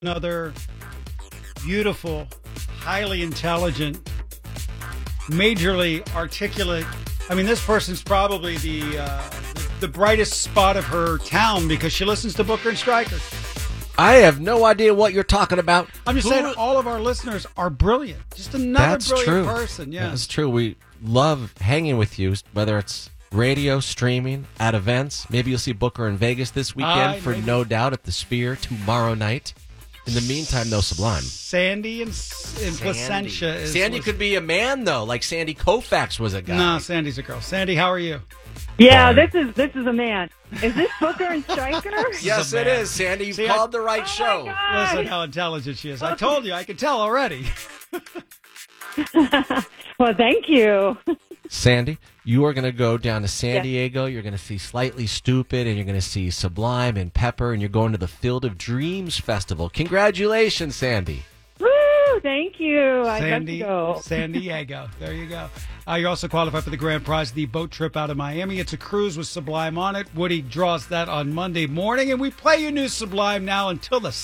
Another beautiful, highly intelligent, majorly articulate. I mean, this person's probably the brightest spot of her town because she listens to Booker and Stryker. I have no idea what you're talking about. I'm just saying all of our listeners are brilliant. Just another brilliant person. Yeah, that's true. We love hanging with you, whether it's radio, streaming, at events. Maybe you'll see Booker in Vegas this weekend for No Doubt at the Sphere tomorrow night. In the meantime, though, Sublime. Sandy in Placentia is... Sandy could be a man, though, like Sandy Koufax was a guy. No, Sandy's a girl. Sandy, how are you? Yeah, this is a man. Is this Booker and Stryker? Yes, it is, Sandy. You've called the right show. Listen how intelligent she is. I told you. I could tell already. Well, thank you. Sandy, you are going to go down to San Diego. You're going to see Slightly Stoopid, and you're going to see Sublime and Pepper, and you're going to the Field of Dreams Festival. Congratulations, Sandy. Woo! Thank you. I got to go. San Diego. There you go. You're also qualified for the grand prize, the boat trip out of Miami. It's a cruise with Sublime on it. Woody draws that on Monday morning, and we play your new Sublime now until the